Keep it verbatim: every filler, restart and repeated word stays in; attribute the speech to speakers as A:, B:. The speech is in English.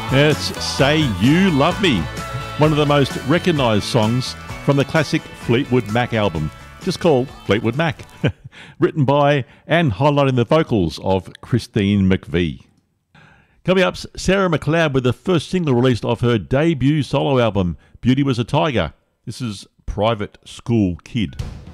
A: It's Say You Love Me, one of the most recognised songs from the classic Fleetwood Mac album, just called Fleetwood Mac, written by and highlighting the vocals of Christine McVie. Coming up, Sarah McLeod with the first single released off her debut solo album, Beauty Was a Tiger. This is Private School Kid.